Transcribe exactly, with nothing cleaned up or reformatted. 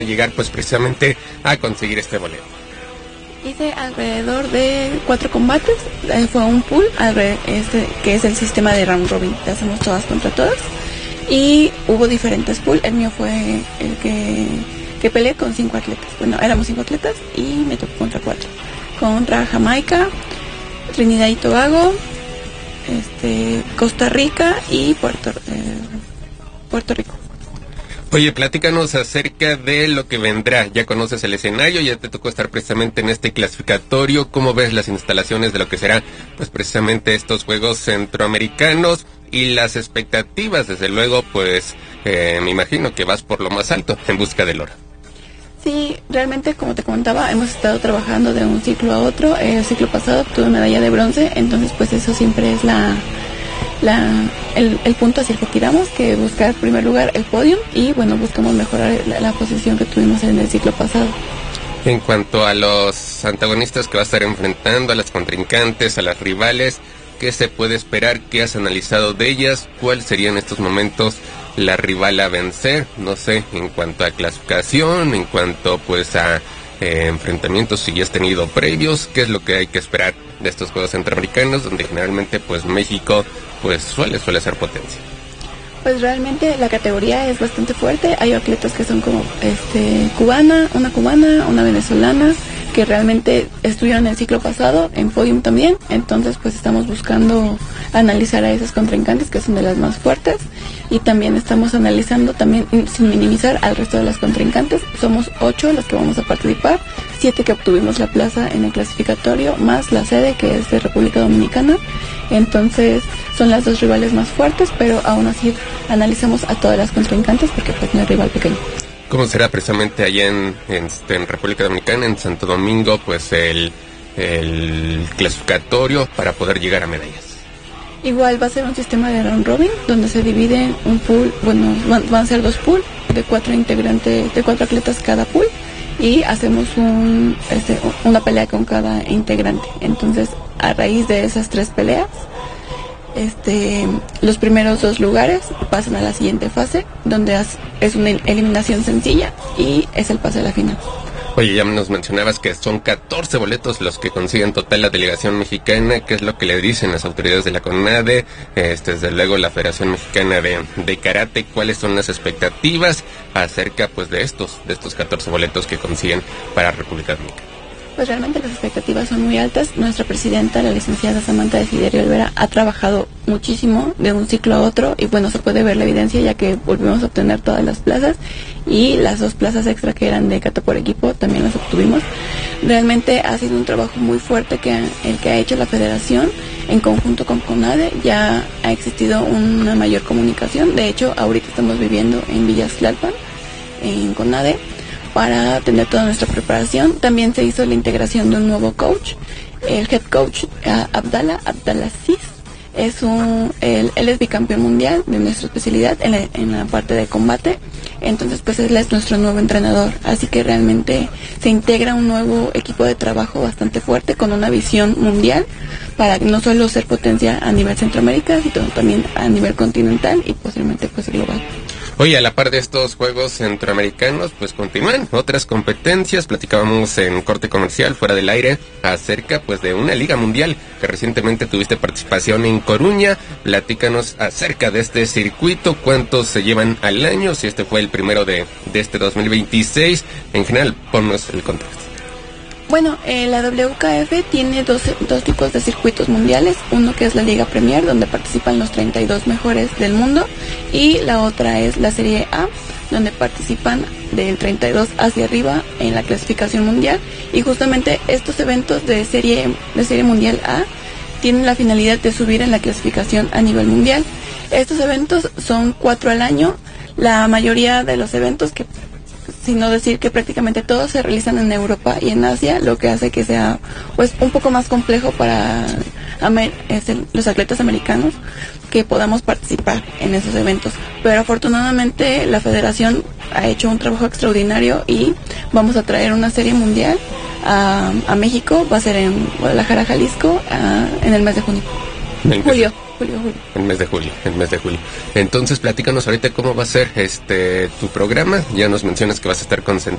llegar pues precisamente a conseguir este boleto? Hice alrededor de cuatro combates, eh, fue un pool, este, que es el sistema de round robin, que hacemos todas contra todas, y hubo diferentes pools. El mío fue el que, que peleé con cinco atletas, bueno, éramos cinco atletas y me tocó contra cuatro, contra Jamaica, Trinidad y Tobago, este, Costa Rica y Puerto, eh, Puerto Rico. Oye, platícanos acerca de lo que vendrá. Ya conoces el escenario, ya te tocó estar precisamente en este clasificatorio. ¿Cómo ves las instalaciones de lo que será, pues precisamente estos Juegos Centroamericanos y las expectativas? Desde luego, pues eh, me imagino que vas por lo más alto en busca del oro. Sí, realmente, como te comentaba, hemos estado trabajando de un ciclo a otro. El ciclo pasado obtuve medalla de bronce, entonces pues eso siempre es la... La, el, el punto hacia el que tiramos, que buscar en primer lugar el podio, y bueno, buscamos mejorar la, la posición que tuvimos en el ciclo pasado. En cuanto a los antagonistas que va a estar enfrentando, a las contrincantes, a las rivales, ¿qué se puede esperar? ¿Qué has analizado de ellas? ¿Cuál sería en estos momentos la rival a vencer? No sé, en cuanto a clasificación, en cuanto pues a eh, enfrentamientos, si ya has tenido previos, ¿qué es lo que hay que esperar de estos Juegos Centroamericanos, donde generalmente pues México pues suele suele ser potencia? Pues realmente la categoría es bastante fuerte. Hay atletas que son como este cubana, una cubana, una venezolana, que realmente estuvieron en el ciclo pasado en podium también. Entonces pues estamos buscando analizar a esas contrincantes, que son de las más fuertes, y también estamos analizando también, sin minimizar, al resto de las contrincantes. Somos ocho las que vamos a participar, siete que obtuvimos la plaza en el clasificatorio, más la sede, que es de República Dominicana. Entonces son las dos rivales más fuertes, pero aún así analizamos a todas las contrincantes, porque pues no hay rival pequeño. ¿Cómo será precisamente allá en, en, en República Dominicana, en Santo Domingo, pues el, el clasificatorio para poder llegar a medallas? Igual va a ser un sistema de round robin, donde se divide un pool, bueno, van, van a ser dos pools de cuatro integrantes, de cuatro atletas cada pool, y hacemos un, este, una pelea con cada integrante. Entonces, a raíz de esas tres peleas, este, los primeros dos lugares pasan a la siguiente fase, donde es una eliminación sencilla y es el pase a la final. Oye, ya nos mencionabas que son catorce boletos los que consiguen total la delegación mexicana. ¿Qué es lo que le dicen las autoridades de la CONADE? Este, desde luego la Federación Mexicana de, de Karate. ¿Cuáles son las expectativas acerca pues de estos, de estos catorce boletos que consiguen para República Dominicana? Pues realmente las expectativas son muy altas. Nuestra presidenta, la licenciada Samantha Desiderio Olvera, ha trabajado muchísimo de un ciclo a otro, y bueno, se puede ver la evidencia, ya que volvimos a obtener todas las plazas, y las dos plazas extra que eran de kata por equipo también las obtuvimos. Realmente ha sido un trabajo muy fuerte que el que ha hecho la federación en conjunto con CONADE. Ya ha existido una mayor comunicación. De hecho, ahorita estamos viviendo en Villas Tlalpan, en CONADE, para tener toda nuestra preparación. También se hizo la integración de un nuevo coach, el head coach uh, Abdallah, Abdallah Cis. Es un, él, él es bicampeón mundial de nuestra especialidad en la, en la parte de combate. Entonces pues él es nuestro nuevo entrenador, así que realmente se integra un nuevo equipo de trabajo bastante fuerte, con una visión mundial, para no solo ser potencia a nivel Centroamérica, sino también a nivel continental y posiblemente pues global. Oye, a la par de estos Juegos Centroamericanos, pues continúan otras competencias. Platicábamos en corte comercial, fuera del aire, acerca pues de una Liga Mundial que recientemente tuviste participación en Coruña. Platícanos acerca de este circuito, cuántos se llevan al año, si este fue el primero de, de este dos mil veintiséis. En general, ponnos el contexto. Bueno, eh, la W K F tiene dos, dos tipos de circuitos mundiales. Uno que es la Liga Premier, donde participan los treinta y dos mejores del mundo, y la otra es la Serie A, donde participan del treinta y dos hacia arriba en la clasificación mundial. Y justamente estos eventos de serie, de serie mundial A tienen la finalidad de subir en la clasificación a nivel mundial. Estos eventos son cuatro al año. La mayoría de los eventos, que sino decir que prácticamente todos se realizan en Europa y en Asia, lo que hace que sea pues un poco más complejo para amer- el, los atletas americanos que podamos participar en esos eventos. Pero afortunadamente la federación ha hecho un trabajo extraordinario y vamos a traer una serie mundial a, a México. Va a ser en Guadalajara, Jalisco, a, en el mes de junio. En Julio. julio, julio. El mes de julio, el mes de julio. Entonces, platícanos ahorita cómo va a ser este tu programa. Ya nos mencionas que vas a estar concentrado